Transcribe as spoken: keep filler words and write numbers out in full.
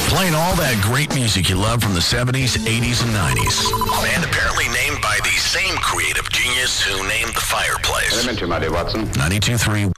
Playing all that great music you love from the seventies, eighties, and nineties. And apparently named by the same creative genius who named the fireplace. Elementary, my dear Watson. ninety-two point three